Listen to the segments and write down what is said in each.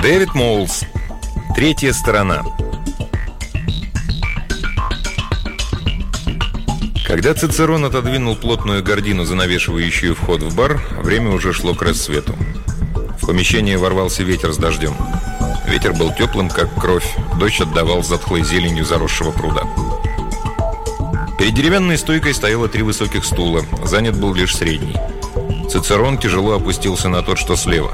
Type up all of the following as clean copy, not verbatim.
Дэвид Моулс. Третья сторона. Когда Цицерон отодвинул плотную гардину, занавешивающую вход в бар, время уже шло к рассвету. В помещение ворвался ветер с дождем. Ветер был теплым, как кровь. Дождь отдавал затхлой зеленью заросшего пруда. Перед деревянной стойкой стояло 3 высоких стула. Занят был лишь средний. Цицерон тяжело опустился на тот, что слева.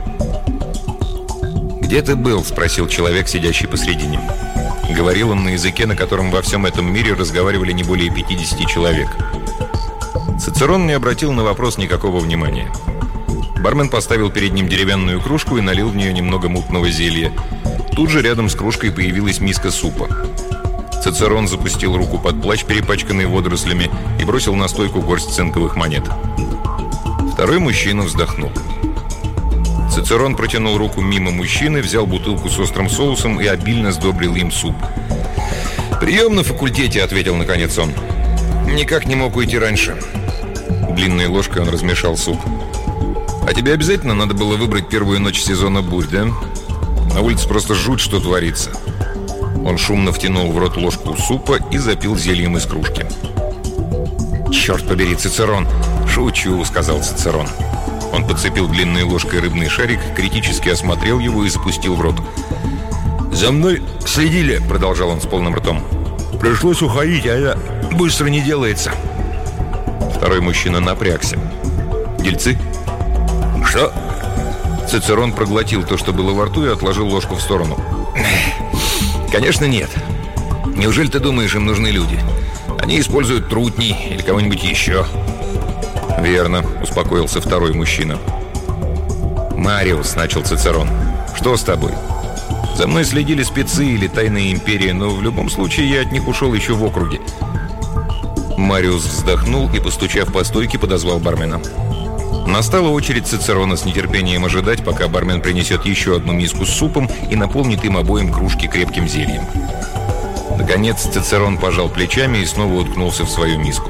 «Где ты был?» – спросил человек, сидящий посредине. Говорил он на языке, на котором во всем этом мире разговаривали не более 50 человек. Цицерон не обратил на вопрос никакого внимания. Бармен поставил перед ним деревянную кружку и налил в нее немного мутного зелья. Тут же рядом с кружкой появилась миска супа. Цицерон запустил руку под плащ, перепачканный водорослями, и бросил на стойку горсть цинковых монет. Второй мужчина вздохнул. Цицерон протянул руку мимо мужчины, взял бутылку с острым соусом и обильно сдобрил им суп. «Прием на факультете», — ответил наконец он. «Никак не мог уйти раньше». Длинной ложкой он размешал суп. «А тебе обязательно надо было выбрать первую ночь сезона бурь, да? На улице просто жуть, что творится». Он шумно втянул в рот ложку супа и запил зельем из кружки. «Черт побери, Цицерон!» «Шучу», — сказал Цицерон. Он подцепил длинной ложкой рыбный шарик, критически осмотрел его и запустил в рот. «За мной следили», — продолжал он с полным ртом. «Пришлось уходить, а это быстро не делается». Второй мужчина напрягся. «Дельцы?» «Что?» Цицерон проглотил то, что было во рту, и отложил ложку в сторону. «Конечно нет. Неужели ты думаешь, им нужны люди? Они используют трутней или кого-нибудь еще». «Верно», — успокоился второй мужчина. «Мариус», — начал Цицерон, — «что с тобой? За мной следили спецы или тайная империя, но в любом случае я от них ушел еще в округе». Мариус вздохнул и, постучав по стойке, подозвал бармена. Настала очередь Цицерона с нетерпением ожидать, пока бармен принесет еще одну миску с супом и наполнит им обоим кружки крепким зельем. Наконец Цицерон пожал плечами и снова уткнулся в свою миску.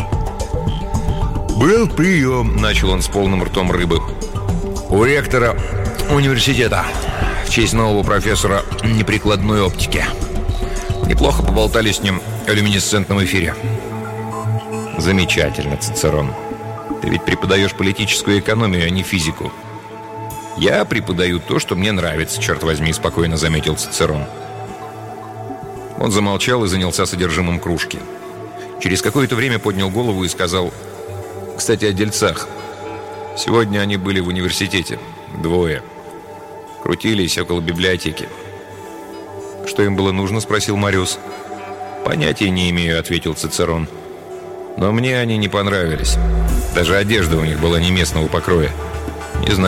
«Был прием», — начал он с полным ртом рыбы, «у ректора университета в честь нового профессора неприкладной оптики. Неплохо поболтали с ним о люминесцентном эфире». «Замечательно, Цицерон. Ты ведь преподаешь политическую экономию, а не физику». «Я преподаю то, что мне нравится, черт возьми», — спокойно заметил Цицерон. Он замолчал и занялся содержимым кружки. Через какое-то время поднял голову и сказал: «Кстати, о дельцах. Сегодня они были в университете. 2. Крутились около библиотеки». «Что им было нужно?» — спросил Мариус. «Понятия не имею», — ответил Цицерон. «Но мне они не понравились. Даже одежда у них была не местного покроя. Не знаю,